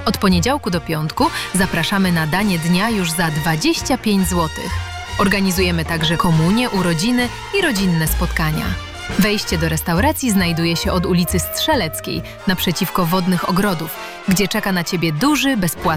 Od poniedziałku do piątku zapraszamy na danie dnia już za 25 zł. Organizujemy także komunie, urodziny i rodzinne spotkania. Wejście do restauracji znajduje się od ulicy Strzeleckiej, naprzeciwko Wodnych Ogrodów, gdzie czeka na Ciebie duży, bezpłatny